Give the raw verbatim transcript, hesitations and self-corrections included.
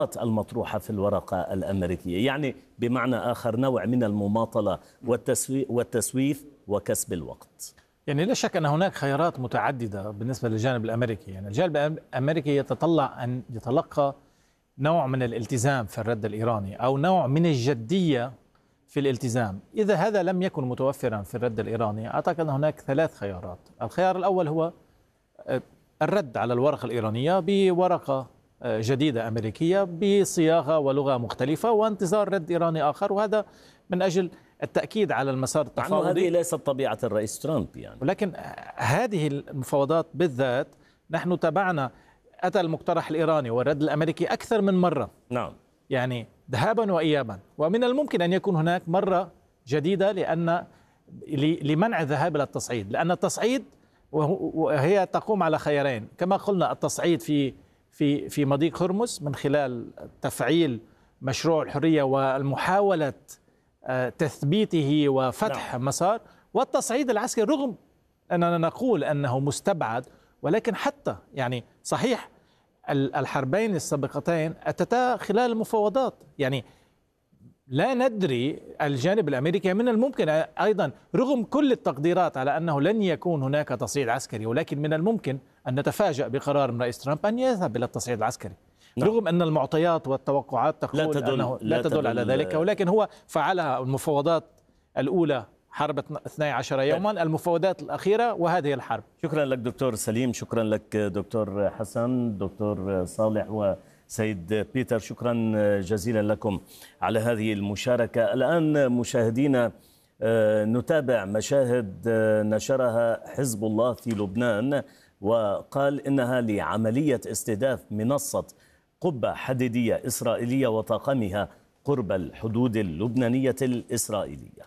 المطروحة في الورقة الأمريكية، يعني بمعنى آخر نوع من المماطلة والتسويف وكسب الوقت. يعني لا شك أن هناك خيارات متعددة بالنسبة للجانب الأمريكي. يعني الجانب الأمريكي يتطلع أن يتلقى نوع من الالتزام في الرد الإيراني أو نوع من الجدية في الالتزام. إذا هذا لم يكن متوفرا في الرد الإيراني، أعتقد أن هناك ثلاث خيارات. الخيار الأول هو الرد على الورقة الإيرانية بورقة جديدة أمريكية بصياغة ولغة مختلفة وانتظار رد إيراني آخر، وهذا من أجل التأكيد على المسار التفاوضي. هذه ليست طبيعة الرئيس ترامب يعني. ولكن هذه المفاوضات بالذات نحن تابعنا أتى المقترح الإيراني والرد الأمريكي أكثر من مرة. نعم. يعني ذهابا وإيابا، ومن الممكن أن يكون هناك مرة جديدة لأن لمنع الذهاب إلى التصعيد، لأن التصعيد وهي تقوم على خيارين كما قلنا: التصعيد في في في مضيق هرمز من خلال تفعيل مشروع الحرية والمحاولة تثبيته وفتح نعم. مسار، والتصعيد العسكري رغم أننا نقول أنه مستبعد، ولكن حتى يعني صحيح الحربين السابقتين أتتا خلال المفاوضات. يعني لا ندري الجانب الأمريكي من الممكن أيضا رغم كل التقديرات على أنه لن يكون هناك تصعيد عسكري، ولكن من الممكن أن نتفاجأ بقرار من رئيس ترامب أن يذهب إلى التصعيد العسكري نعم. رغم أن المعطيات والتوقعات تقول لا تدل أنه لا, لا تدل, تدل على ذلك، ولكن هو فعلها. المفاوضات الأولى حرب اثني عشر يوما، المفاوضات الأخيرة وهذه الحرب. شكرا لك دكتور سليم، شكرا لك دكتور حسن، دكتور صالح وسيد بيتر، شكرا جزيلا لكم على هذه المشاركة. الآن مشاهدينا نتابع مشاهد نشرها حزب الله في لبنان، وقال إنها لعملية استهداف منصة قبة حديدية إسرائيلية وطاقمها قرب الحدود اللبنانية الإسرائيلية.